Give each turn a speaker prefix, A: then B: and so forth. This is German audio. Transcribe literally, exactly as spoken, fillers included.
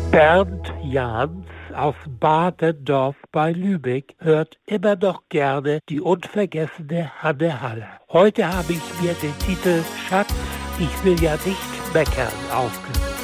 A: Bernd Jans aus Badendorf bei Lübeck hört immer noch gerne die unvergessene Hanne Haller. Heute habe ich mir den Titel Schatz, ich will ja nicht meckern aufgenommen.